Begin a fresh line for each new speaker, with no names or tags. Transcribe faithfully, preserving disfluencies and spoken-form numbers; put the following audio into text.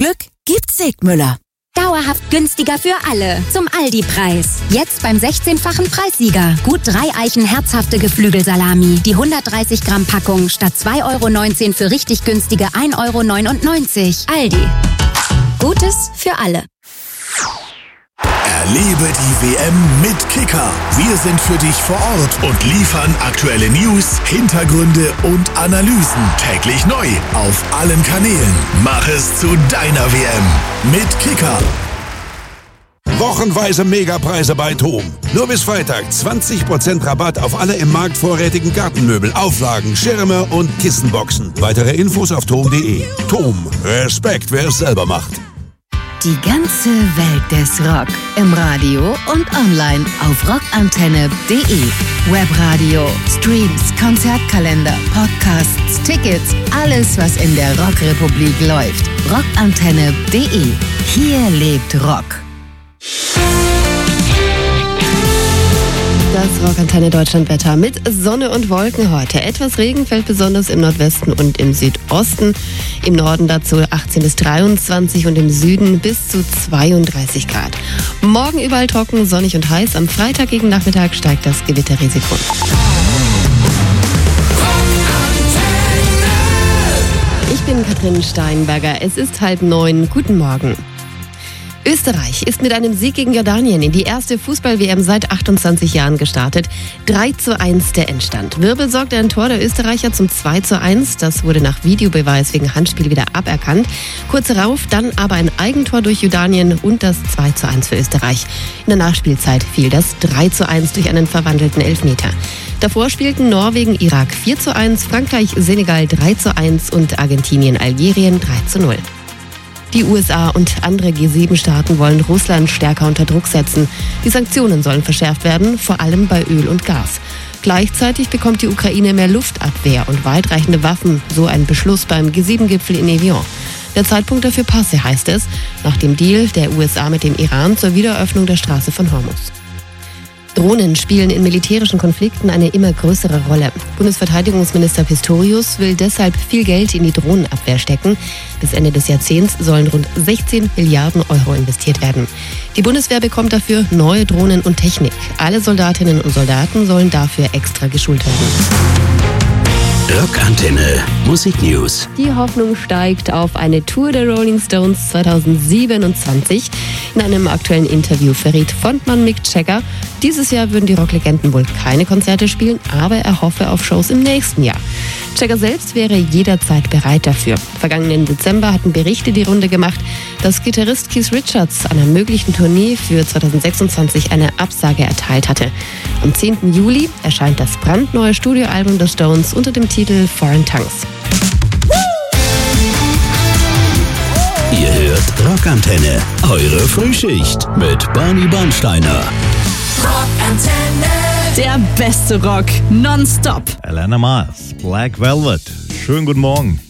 Glück gibt's Sigmüller.
Dauerhaft günstiger für alle. Zum Aldi-Preis. Jetzt beim sechzehnfachen Preissieger. Gut drei Eichen herzhafte Geflügelsalami. Die hundertdreißig Gramm Packung statt zwei Euro neunzehn für richtig günstige ein Euro neunundneunzig. Aldi. Gutes für alle.
Erlebe die W M mit Kicker. Wir sind für dich vor Ort und liefern aktuelle News, Hintergründe und Analysen. Täglich neu auf allen Kanälen. Mach es zu deiner W M mit Kicker.
Wochenweise Megapreise bei TOM. Nur bis Freitag zwanzig Prozent Rabatt auf alle im Markt vorrätigen Gartenmöbel, Auflagen, Schirme und Kissenboxen. Weitere Infos auf tom punkt de. TOM. Respekt, wer es selber macht.
Die ganze Welt des Rock. Im Radio und online auf rockantenne punkt de. Webradio, Streams, Konzertkalender, Podcasts, Tickets, alles, was in der Rockrepublik läuft. rockantenne punkt de. Hier lebt Rock.
Das Rockantenne Deutschlandwetter mit Sonne und Wolken heute. Etwas Regen fällt besonders im Nordwesten und im Südosten. Im Norden dazu achtzehn bis dreiundzwanzig und im Süden bis zu zweiunddreißig Grad. Morgen überall trocken, sonnig und heiß. Am Freitag gegen Nachmittag steigt das Gewitterrisiko. Ich bin Katrin Steinberger. Es ist halb neun. Guten Morgen. Österreich ist mit einem Sieg gegen Jordanien in die erste Fußball-W M seit achtundzwanzig Jahren gestartet. drei zu eins der Endstand. Wirbel sorgte ein Tor der Österreicher zum zwei zu eins. Das wurde nach Videobeweis wegen Handspiel wieder aberkannt. Kurz darauf dann aber ein Eigentor durch Jordanien und das zwei zu eins für Österreich. In der Nachspielzeit fiel das drei zu eins durch einen verwandelten Elfmeter. Davor spielten Norwegen Irak vier zu eins, Frankreich Senegal drei zu eins und Argentinien Algerien drei zu null. Die U S A und andere G sieben Staaten wollen Russland stärker unter Druck setzen. Die Sanktionen sollen verschärft werden, vor allem bei Öl und Gas. Gleichzeitig bekommt die Ukraine mehr Luftabwehr und weitreichende Waffen, so ein Beschluss beim G sieben Gipfel in Evian. Der Zeitpunkt dafür passe, heißt es, nach dem Deal der U S A mit dem Iran zur Wiedereröffnung der Straße von Hormuz. Drohnen spielen in militärischen Konflikten eine immer größere Rolle. Bundesverteidigungsminister Pistorius will deshalb viel Geld in die Drohnenabwehr stecken. Bis Ende des Jahrzehnts sollen rund sechzehn Milliarden Euro investiert werden. Die Bundeswehr bekommt dafür neue Drohnen und Technik. Alle Soldatinnen und Soldaten sollen dafür extra geschult werden.
Rockantenne Musik News.
Die Hoffnung steigt auf eine Tour der Rolling Stones zweitausendsiebenundzwanzig. In einem aktuellen Interview verriet Frontmann Mick Jagger, dieses Jahr würden die Rocklegenden wohl keine Konzerte spielen, aber er hoffe auf Shows im nächsten Jahr. Jagger selbst wäre jederzeit bereit dafür. Vergangenen Dezember hatten Berichte die Runde gemacht, dass Gitarrist Keith Richards einer möglichen Tournee für zweitausendsechsundzwanzig eine Absage erteilt hatte. Am zehnten Juli erscheint das brandneue Studioalbum der Stones unter dem Titel Foreign Tongues.
Ihr hört Rockantenne, eure Frühschicht mit Barney Bernsteiner.
Rockantenne.
Der beste Rock, nonstop.
Alana Mars, Black Velvet. Schönen guten Morgen.